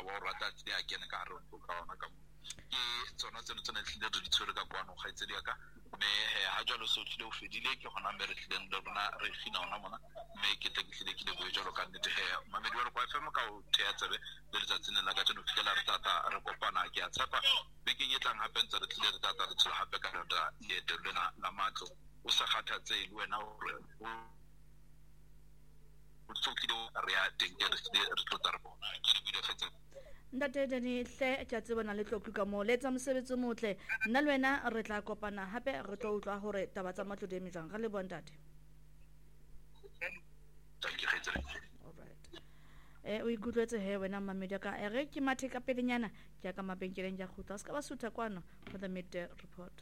ba o rata tlile a kene ka hare ka ona ka mo ke tsona tseno tsene tlile re di tshwere ka kwano ga itsedi ya ka me ha jalo so tlile o fedile ke gona me re tlile le rona re fina ona mona me ke tle ke tlile ke le go jalo ka nnete he mamedi wa kwa FM ka o thea tsebe le letsatsing la ka tseno fitela re tata re kopana ke a tshepa be ke nyetlang hape ntse re tlile re tata re tshela hape ka rata ye lena la matlo o sa kgathatse le wena hore o tsokile re ya teng ke re tlotla re bona ke bile fetse ntate dani hle ke tseba na le tloklu ka mo letsa mosebetsi motle nna le wena re tla kopana hape re tlo utlwa hore taba tsa matlo di emejang ga le bontate alright o ikutlwetse he wena mamedi ka re ke mathe ka pelenyana ke ka mabenkeleng ja khutla ska ba sutha kwano for the midday report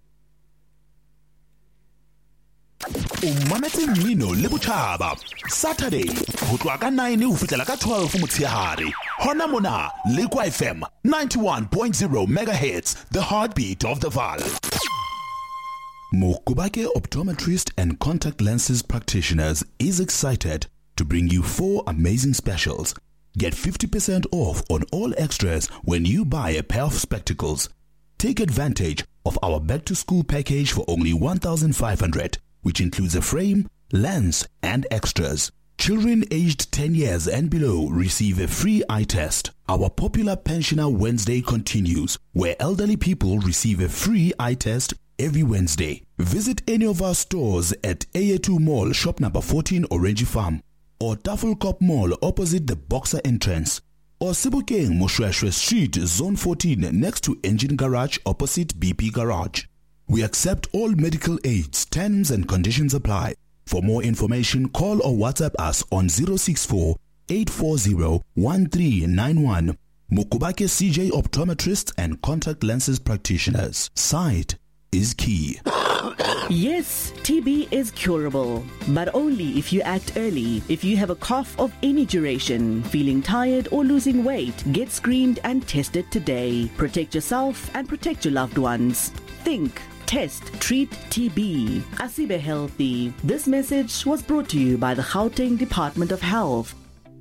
Mametse mmino le botjhaba Saturday ho tloha ka 9 ho fihlela ka 12 motshehare hona mona Lekwa FM 91.0 MHz the heartbeat of the Vaal. Mokubake Optometrist and Contact Lenses Practitioners is excited to bring you 4 amazing specials. Get 50% off on all extras when you buy a pair of spectacles. Take advantage of our back to school package for only 1,500. Which includes a frame, lens, and extras. Children aged 10 years and below receive a free eye test. Our popular Pensioner Wednesday continues, where elderly people receive a free eye test every Wednesday. Visit any of our stores at AA2 Mall, shop number 14, Orange Farm, or Tafelkop Mall opposite the Boxer entrance, or Sebokeng Moshweshwe Street, Zone 14, next to Engine Garage opposite BP Garage. We accept all medical aids. Terms and conditions apply. For more information, call or WhatsApp us on 064 840 1391. Mokubake CJ Optometrists and Contact Lenses Practitioners. Sight is key. Yes, TB is curable, but only if you act early. If you have a cough of any duration, feeling tired or losing weight, get screened and tested today. Protect yourself and protect your loved ones. Think, test, treat TB. Asibe Healthy. This message was brought to you by the Gauteng Department of Health.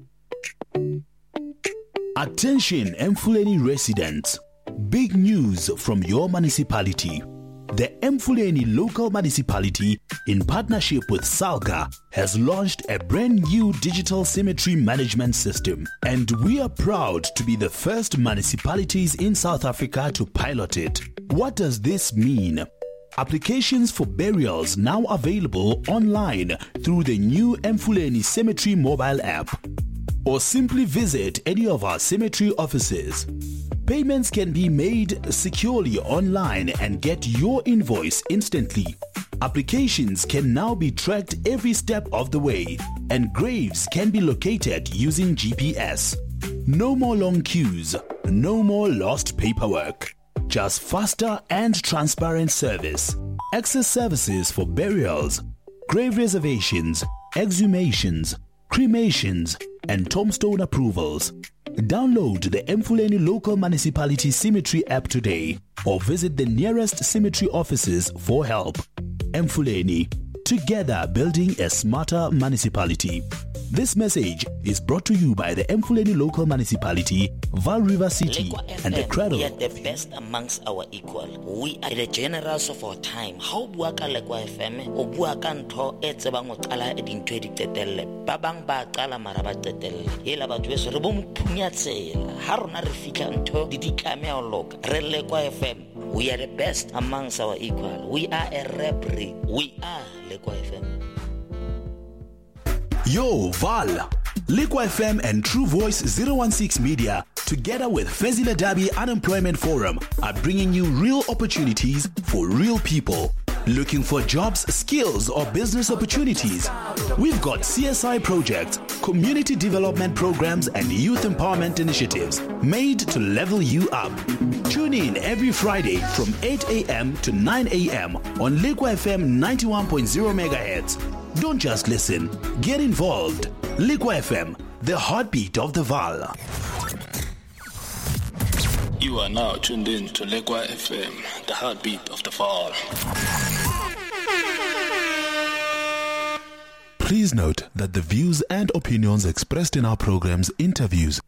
Attention Emfuleni residents. Big news from your municipality. The Emfuleni local municipality, in partnership with Salga, has launched a brand new digital cemetery management system, and we are proud to be the first municipalities in South Africa to pilot it. What does this mean? Applications for burials now available online through the new Emfuleni Cemetery mobile app, or simply visit any of our cemetery offices. Payments can be made securely online and get your invoice instantly. Applications can now be tracked every step of the way, and graves can be located using GPS. No more long queues, no more lost paperwork. Just faster and transparent service. Access services for burials, grave reservations, exhumations, cremations, and tombstone approvals. Download the Emfuleni Local Municipality Cemetery app today or visit the nearest cemetery offices for help. Emfuleni, together building a smarter municipality. This message is brought to you by the Emfuleni Local Municipality, Vaal River City, and the Cradle. We are the best amongst our equal. We are the generals of our time. How bua ka Lekwa FM o bua ka ntho e tsebang o qala e dintho di tetelle. Ba bang ba qala mara ba tetelle. Hela batho beso re bo mphunya tsela. Ha rona re fitla ntho di tlameha o loka. Re Lekwa FM. We are the best amongst our equal. We are a rapper. We are Lekwa FM. Yo, Vaal, Lekwa FM and True Voice 016 Media, together with Fezile Dabi Unemployment Forum, are bringing you real opportunities for real people. Looking for jobs, skills, or business opportunities? We've got CSI projects, community development programs, and youth empowerment initiatives made to level you up. Tune in every Friday from 8 a.m. to 9 a.m. on Lekwa FM 91.0 MHz. Don't just listen, get involved. Lekwa FM, the heartbeat of the Vaal. You are now tuned in to Lekwa FM, the heartbeat of the Vaal. Please note that the views and opinions expressed in our programs, interviews,